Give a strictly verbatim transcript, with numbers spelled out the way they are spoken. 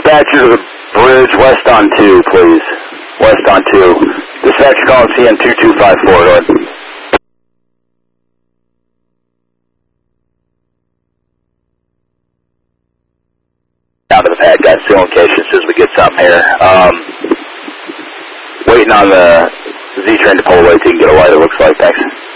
dispatcher to the bridge west on two, please. West on two. Dispatcher calling C N two two five four. Go ahead. Down to the pad, guys. Still in location as soon as we get something here. Um, waiting on the Z train to pull away so you can get a light, it looks like. Thanks.